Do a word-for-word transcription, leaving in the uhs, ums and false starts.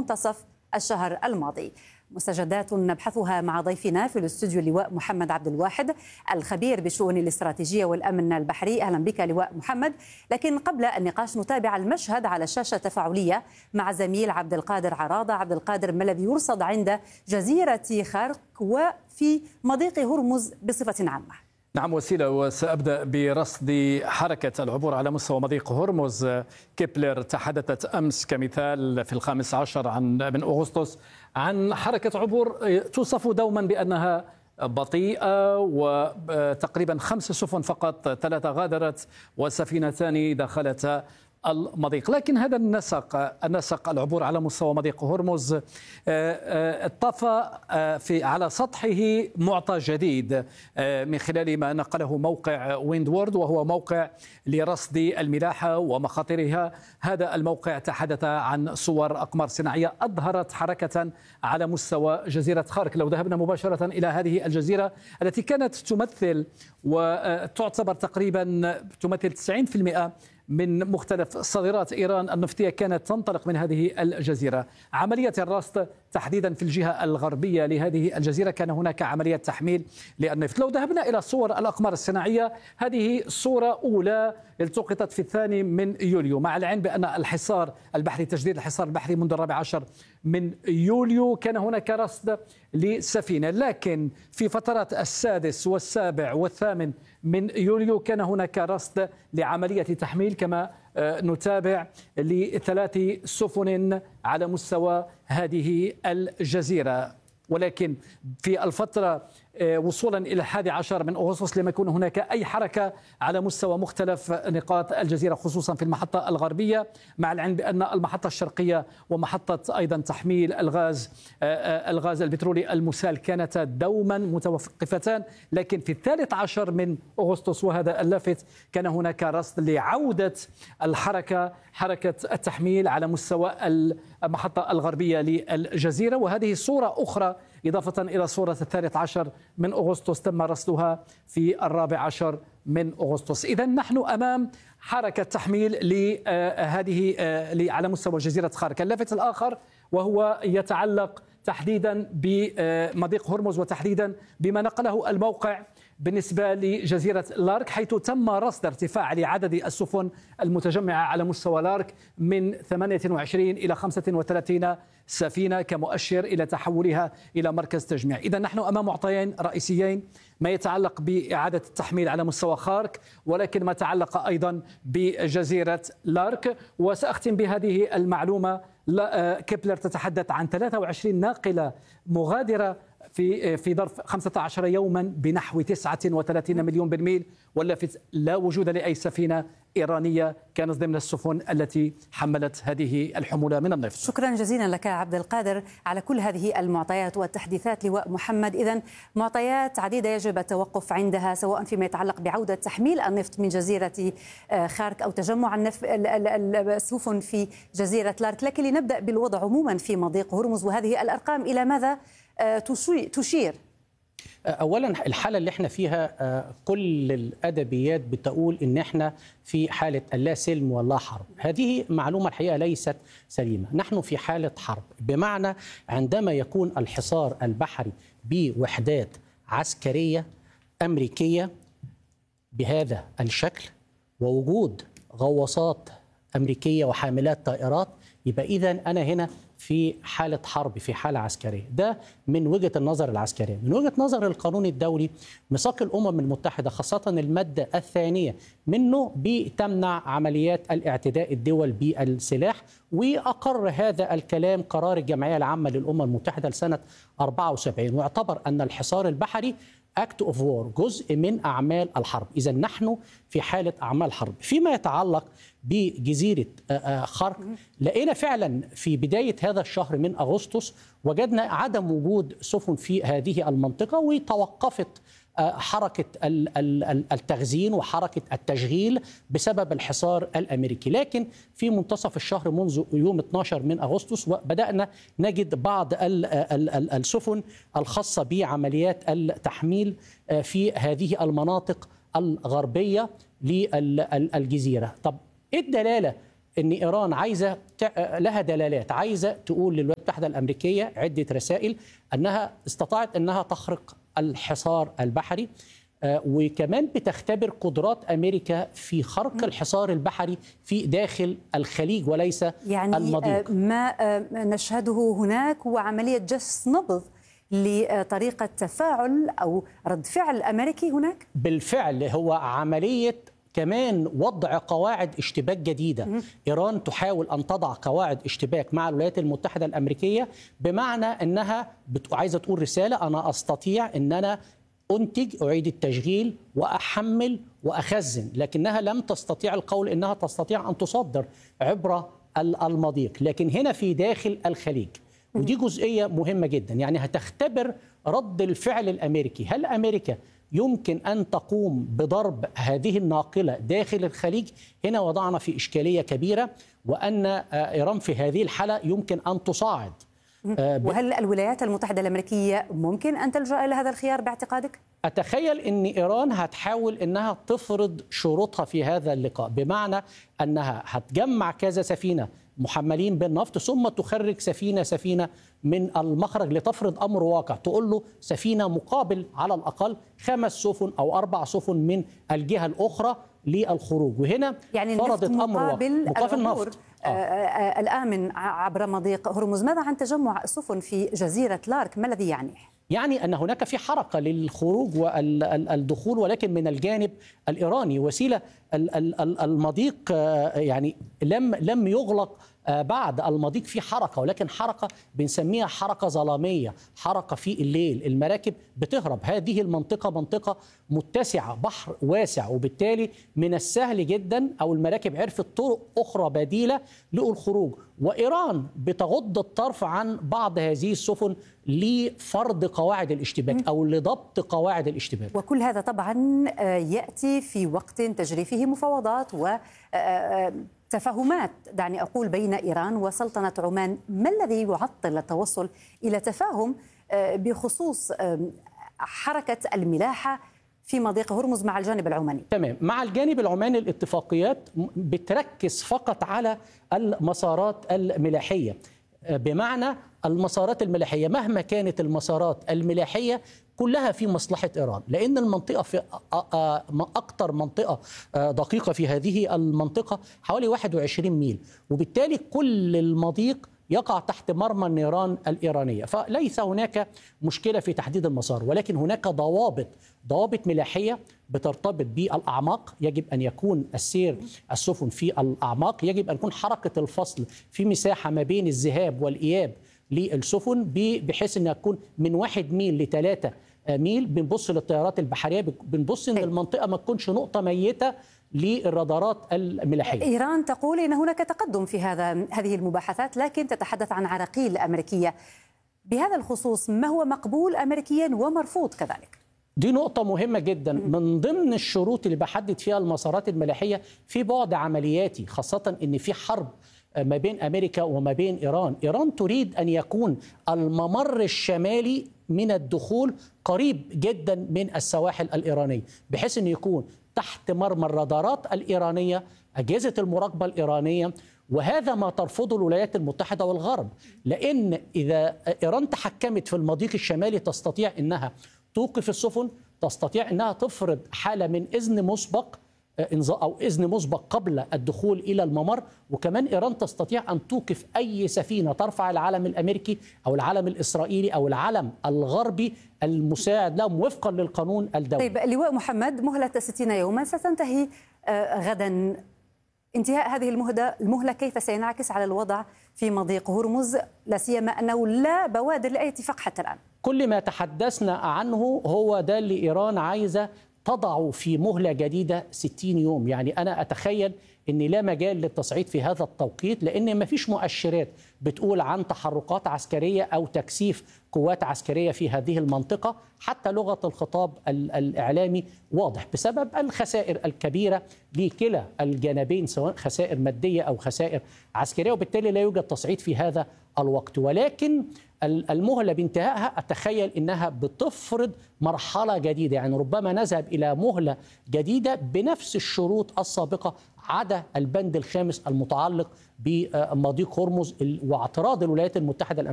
منتصف الشهر الماضي. مستجدات نبحثها مع ضيفنا في الاستوديو اللواء محمد عبد الواحد الخبير بشؤون الاستراتيجية والأمن البحري. أهلا بك لواء محمد. لكن قبل النقاش نتابع المشهد على الشاشة تفاعلية مع زميل عبد القادر عراضة. عبد القادر، ما الذي يرصد عند جزيرة خارك وفي مضيق هرمز بصفة عامة؟ نعم وسيلة، وسأبدأ برصد حركة العبور على مستوى مضيق هرمز. كيبلر تحدثت أمس كمثال في الخامس عشر عن من أغسطس عن حركة عبور توصف دوما بأنها بطيئة، وتقريبا خمس سفن فقط، ثلاثة غادرت وسفينتان دخلتا المضيق. لكن هذا النسق النسق العبور على مستوى مضيق هرمز طفى في على سطحه معطى جديد من خلال ما نقله موقع ويندورد، وهو موقع لرصد الملاحة ومخاطرها. هذا الموقع تحدث عن صور أقمار صناعية أظهرت حركة على مستوى جزيرة خارك. لو ذهبنا مباشرة إلى هذه الجزيرة التي كانت تمثل وتعتبر تقريبا تمثل تسعين بالمئة من مختلف صادرات إيران النفطية، كانت تنطلق من هذه الجزيرة. عملية الرصد تحديدا في الجهة الغربية لهذه الجزيرة كان هناك عملية تحميل للنفط. لو ذهبنا إلى صور الأقمار الصناعية، هذه صورة أولى التقطت في الثاني من يوليو، مع العلم بأن الحصار البحري تجديد الحصار البحري منذ الرابع عشر من يوليو كان هناك رصد لسفينة، لكن في فترات السادس والسابع والثامن من يوليو كان هناك رصد لعملية تحميل كما نتابع لثلاث سفن على مستوى هذه الجزيرة. ولكن في الفترة وصولا إلى الحادي عشر من أغسطس لم يكن هناك أي حركة على مستوى مختلف نقاط الجزيرة، خصوصا في المحطة الغربية، مع العلم بأن المحطة الشرقية ومحطة أيضا تحميل الغاز الغاز البترولي المسال كانتا دوما متوقفتان. لكن في الثالث عشر من أغسطس، وهذا اللافت، كان هناك رصد لعودة الحركة حركة التحميل على مستوى المحطة الغربية للجزيرة. وهذه صورة أخرى إضافة إلى صورة الثالث عشر من أغسطس تم رصدها في الرابع عشر من أغسطس. إذن نحن أمام حركة تحميل لهذه على مستوى جزيرة خارك. اللافت الآخر وهو يتعلق تحديدا بمضيق هرمز، وتحديدا بما نقله الموقع بالنسبة لجزيرة لارك، حيث تم رصد ارتفاع لعدد السفن المتجمعة على مستوى لارك من ثمانية وعشرين إلى خمسة وثلاثين سفينة، كمؤشر إلى تحولها إلى مركز تجميع. إذا نحن أمام معطيين رئيسيين، ما يتعلق بإعادة التحميل على مستوى خارك، ولكن ما تعلق أيضا بجزيرة لارك. وسأختم بهذه المعلومة. كيبلر تتحدث عن ثلاثة وعشرين ناقلة مغادرة في في ظرف خمسة عشر يوما بنحو تسعة وثلاثين مليون برميل، واللافت لا وجود لأي سفينة إيرانية كانت ضمن السفن التي حملت هذه الحمولة من النفط. شكرا جزيلا لك عبد القادر على كل هذه المعطيات والتحديثات لواء محمد. إذن معطيات عديدة يجب التوقف عندها، سواء فيما يتعلق بعودة تحميل النفط من جزيرة خارك أو تجمع السفن في جزيرة لارك. لكن لنبدأ بالوضع عموما في مضيق هرمز، وهذه الأرقام إلى ماذا تشير؟ أولا الحالة اللي احنا فيها كل الأدبيات بتقول إن احنا في حالة لا سلم ولا حرب. هذه معلومة الحقيقة ليست سليمة. نحن في حالة حرب، بمعنى عندما يكون الحصار البحري بوحدات عسكرية أمريكية بهذا الشكل، ووجود غواصات أمريكية وحاملات طائرات، يبقى إذن أنا هنا في حالة حرب، في حالة عسكرية. ده من وجهة النظر العسكرية. من وجهة نظر القانون الدولي، ميثاق الأمم المتحدة خاصة المادة الثانية منه بتمنع عمليات الاعتداء الدول بالسلاح، وأقر هذا الكلام قرار الجمعية العامة للأمم المتحدة لسنة أربعة وسبعين، واعتبر أن الحصار البحري act of war، جزء من أعمال الحرب. إذا نحن في حالة أعمال حرب. فيما يتعلق بجزيرة خارك، لقينا فعلا في بداية هذا الشهر من أغسطس وجدنا عدم وجود سفن في هذه المنطقة، وتوقفت حركة التخزين وحركة التشغيل بسبب الحصار الأمريكي. لكن في منتصف الشهر منذ يوم اثني عشر من أغسطس بدأنا نجد بعض السفن الخاصة بعمليات التحميل في هذه المناطق الغربية للجزيرة. طب إيه الدلالة ان ايران عايزه لها دلالات، عايزه تقول للولايات المتحده الامريكيه عده رسائل انها استطاعت انها تخرق الحصار البحري، وكمان بتختبر قدرات امريكا في خرق الحصار البحري في داخل الخليج وليس يعني المضيق. ما نشهده هناك هو عمليه جس نبض لطريقه تفاعل او رد فعل امريكي هناك؟ بالفعل هو عمليه كمان وضع قواعد اشتباك جديدة. م- إيران تحاول أن تضع قواعد اشتباك مع الولايات المتحدة الأمريكية، بمعنى أنها بت... عايزة تقول رسالة: أنا أستطيع أن أنا أنتج، أعيد التشغيل وأحمل وأخزن، لكنها لم تستطيع القول أنها تستطيع أن تصدر عبر المضيق، لكن هنا في داخل الخليج. ودي جزئية مهمة جدا، يعني هتختبر رد الفعل الأمريكي. هل أمريكا يمكن أن تقوم بضرب هذه الناقلة داخل الخليج؟ هنا وضعنا في إشكالية كبيرة، وأن إيران في هذه الحالة يمكن أن تصاعد. وهل الولايات المتحدة الأمريكية ممكن أن تلجأ إلى هذا الخيار باعتقادك؟ أتخيل أن إيران هتحاول أنها تفرض شروطها في هذا اللقاء، بمعنى أنها هتجمع كذا سفينة محملين بالنفط ثم تخرج سفينة سفينة من المخرج لتفرض أمر واقع، تقول له سفينة مقابل على الأقل خمس سفن أو أربع سفن من الجهة الأخرى للخروج. وهنا يعني فرضت أمر مقابل واقع مقابل النفط آه. آه الآمن عبر مضيق هرمز. ماذا عن تجمع السفن في جزيرة لارك؟ ما الذي يعنيه؟ يعني أن هناك في حركة للخروج والدخول، ولكن من الجانب الإيراني. وسيلة المضيق يعني لم لم يغلق بعد المضيق، في حركة، ولكن حركة بنسميها حركة ظلامية، حركة في الليل، المراكب بتهرب. هذه المنطقة منطقة متسعة، بحر واسع، وبالتالي من السهل جدا أو المراكب عرفت طرق أخرى بديلة للخروج. وإيران بتغض الطرف عن بعض هذه السفن لفرض قواعد الاشتباك أو لضبط قواعد الاشتباك. وكل هذا طبعا يأتي في وقت تجري فيه مفاوضات و تفاهمات، دعني أقول، بين إيران وسلطنة عمان. ما الذي يعطل التوصل إلى تفاهم بخصوص حركة الملاحة في مضيق هرمز مع الجانب العماني؟ تمام. مع الجانب العماني الاتفاقيات بتركز فقط على المسارات الملاحية، بمعنى المسارات الملاحية مهما كانت المسارات الملاحية كلها في مصلحة إيران، لأن المنطقة في أكثر منطقة دقيقة في هذه المنطقة حوالي واحد وعشرين ميل، وبالتالي كل المضيق يقع تحت مرمى النيران الإيرانية، فليس هناك مشكلة في تحديد المسار، ولكن هناك ضوابط ضوابط ملاحية بترتبط بالأعماق. يجب أن يكون السير السفن في الأعماق، يجب أن يكون حركة الفصل في مساحة ما بين الذهاب والإياب للسفن، بحيث أن يكون من واحد ميل لثلاثة ميل. بنبص للطيارات البحرية، بنبص أن المنطقة ما تكونش نقطة ميتة للرادارات الملاحية. إيران تقول إن هناك تقدم في هذا هذه المباحثات، لكن تتحدث عن عراقيل أمريكية. بهذا الخصوص ما هو مقبول أمريكيا ومرفوض كذلك؟ دي نقطة مهمة جدا. من ضمن الشروط اللي بحدد فيها المسارات الملاحية في بعد عملياتي، خاصة إن في حرب ما بين أمريكا وما بين إيران. إيران تريد أن يكون الممر الشمالي من الدخول قريب جدا من السواحل الإيرانية، بحيث أن يكون تحت مرمى الرادارات الإيرانية، أجهزة المراقبة الإيرانية، وهذا ما ترفضه الولايات المتحدة والغرب. لأن إذا إيران تحكمت في المضيق الشمالي تستطيع أنها توقف السفن، تستطيع أنها تفرض حالة من إذن مسبق أو إذن مسبق قبل الدخول إلى الممر، وكمان إيران تستطيع أن توقف أي سفينة ترفع العلم الأمريكي أو العلم الإسرائيلي أو العلم الغربي المساعد لهم وفقا للقانون الدولي. طيب لواء محمد، مهلة ستين يوما ستنتهي غدا. انتهاء هذه المهلة المهلة كيف سينعكس على الوضع في مضيق هرمز، لا سيما أنه لا بوادر لأي اتفاق حتى الآن؟ كل ما تحدثنا عنه هو ده اللي إيران عايزة تضع في مهلة جديدة ستين يوم. يعني أنا أتخيل أن لا مجال للتصعيد في هذا التوقيت، لأن ما فيش مؤشرات بتقول عن تحركات عسكرية أو تكثيف قوات عسكرية في هذه المنطقة. حتى لغة الخطاب الإعلامي واضح بسبب الخسائر الكبيرة لكلا الجانبين، سواء خسائر مادية أو خسائر عسكرية، وبالتالي لا يوجد تصعيد في هذا الوقت. ولكن المهلة بانتهائها أتخيل أنها بتفرض مرحلة جديدة، يعني ربما نذهب إلى مهلة جديدة بنفس الشروط السابقة عدا البند الخامس المتعلق بمضيق هرمز واعتراض الولايات المتحدة الأمريكية